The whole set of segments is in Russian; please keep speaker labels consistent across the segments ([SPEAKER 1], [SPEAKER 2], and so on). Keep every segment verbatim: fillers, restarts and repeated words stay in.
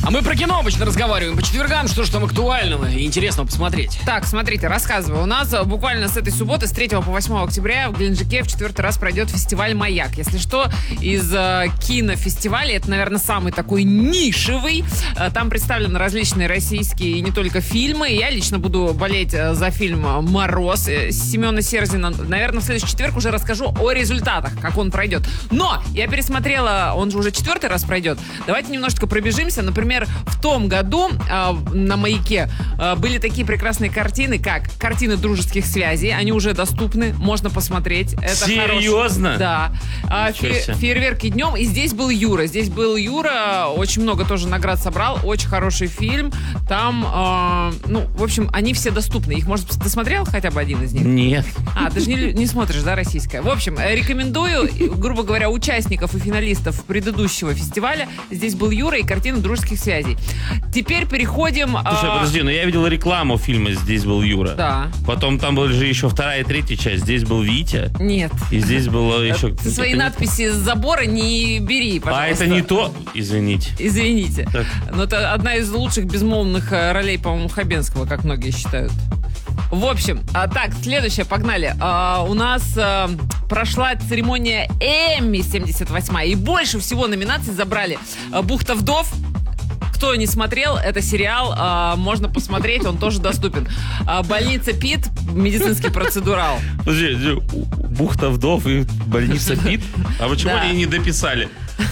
[SPEAKER 1] А мы про кино обычно разговариваем по четвергам, что ж там актуального и интересного посмотреть.
[SPEAKER 2] Так, смотрите, рассказываю. У нас буквально с этой субботы, с третьего по восьмое октября в Геленджике в четвертый раз пройдет фестиваль «Маяк». Если что, из э, кинофестивалей, это, наверное, самый такой нишевый. Э, там представлены различные российские и не только фильмы. Я лично буду болеть э, за фильм «Мороз» Семена Серзина. Наверное, в следующий четверг уже расскажу о результатах, как он пройдет. Но я пересмотрела, он же уже четвертый раз пройдет. Давайте немножечко пробежимся. Например, в том году э, на «Маяке» э, были такие прекрасные картины, как картины дружеских связей. Они уже доступны, можно посмотреть. Это
[SPEAKER 3] серьезно?
[SPEAKER 2] Хороший, да. А, фе- фейерверки днем. И здесь был Юра. Здесь был Юра. Очень много тоже наград собрал. Очень хороший фильм. Там, э, ну, в общем, они все доступны. Их, может, ты смотрел хотя бы один из них?
[SPEAKER 3] Нет.
[SPEAKER 2] А, ты же не, не смотришь, да, российское? В общем, рекомендую, грубо говоря, участников и финалистов предыдущего фестиваля. Здесь был Юра и картина дружеских связей. Теперь переходим...
[SPEAKER 3] Слушай,
[SPEAKER 2] а...
[SPEAKER 3] подожди, но я видел рекламу фильма «Здесь был Юра».
[SPEAKER 2] Да.
[SPEAKER 3] Потом там была же еще вторая и третья часть. Здесь был Витя.
[SPEAKER 2] Нет.
[SPEAKER 3] И здесь было еще...
[SPEAKER 2] Ты свои надписи с забора не бери, пожалуйста.
[SPEAKER 3] А это не то? Извините.
[SPEAKER 2] Извините.
[SPEAKER 3] Так.
[SPEAKER 2] Но это одна из лучших безмолвных ролей, по-моему, Хабенского, как многие считают. В общем, а, так, следующее, погнали. А, у нас а, прошла церемония Эмми семьдесят восьмая, и больше всего номинаций забрали а, «Бухта вдов». Кто не смотрел, это сериал, а, можно посмотреть, он тоже доступен. А, «Больница Пит», медицинский процедурал.
[SPEAKER 3] Подожди, «Бухта вдов» и «Больница Пит»? А почему
[SPEAKER 2] Да.
[SPEAKER 3] они не дописали?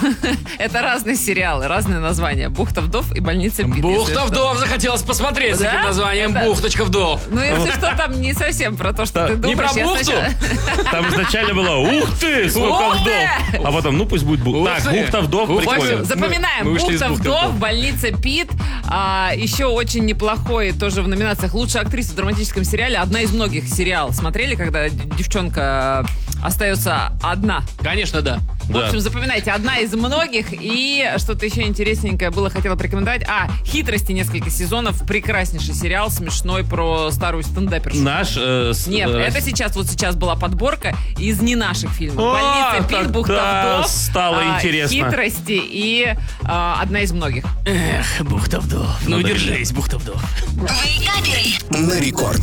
[SPEAKER 2] Это разные сериалы, разные названия. «Бухта вдов» и «Больница Пит».
[SPEAKER 1] «Бухта вдов» захотелось посмотреть с
[SPEAKER 2] Да?
[SPEAKER 1] таким названием.
[SPEAKER 2] Это-
[SPEAKER 1] «Бухточка вдов».
[SPEAKER 2] Ну, если что, там не совсем про то, что
[SPEAKER 3] Да.
[SPEAKER 2] ты
[SPEAKER 3] Не
[SPEAKER 2] думаешь.
[SPEAKER 1] про
[SPEAKER 2] Я
[SPEAKER 1] бухту?
[SPEAKER 2] сначала-
[SPEAKER 3] Там изначально было «Ух ты, сколько
[SPEAKER 2] Ух ты!
[SPEAKER 3] вдов!» А потом, ну пусть будет «Бухта».
[SPEAKER 1] Ух
[SPEAKER 3] Так,
[SPEAKER 1] ты!
[SPEAKER 3] «Бухта вдов»
[SPEAKER 1] Ух ты!
[SPEAKER 2] В общем,
[SPEAKER 3] прикольно.
[SPEAKER 2] запоминаем.
[SPEAKER 1] Мы вышли из
[SPEAKER 2] «Бухта
[SPEAKER 1] «Бухты
[SPEAKER 2] вдов»,
[SPEAKER 1] вдов».
[SPEAKER 2] «Больница Пит». А, еще очень неплохой тоже в номинациях «Лучшая актриса в драматическом сериале». Одна из многих сериал. Смотрели, когда девчонка остается одна?
[SPEAKER 1] Конечно, да.
[SPEAKER 2] В
[SPEAKER 3] Да.
[SPEAKER 2] общем, запоминайте, одна из многих. И что-то еще интересненькое было, хотела порекомендовать. А, «Хитрости» несколько сезонов. Прекраснейший сериал, смешной, про старую стендапершу.
[SPEAKER 3] Наш... э, с-
[SPEAKER 2] Нет,
[SPEAKER 3] э,
[SPEAKER 2] это сейчас, вот сейчас была подборка из не наших фильмов.
[SPEAKER 3] О,
[SPEAKER 2] «Больница Пит»,
[SPEAKER 3] тогда
[SPEAKER 2] «Бухта вдов»,
[SPEAKER 3] стало
[SPEAKER 2] а,
[SPEAKER 3] интересно.
[SPEAKER 2] «Хитрости» и а, одна из многих.
[SPEAKER 1] Эх, «Бухта вдов». Ну,
[SPEAKER 3] Надо
[SPEAKER 1] держись, «Бухта вдов».
[SPEAKER 4] На рекорд.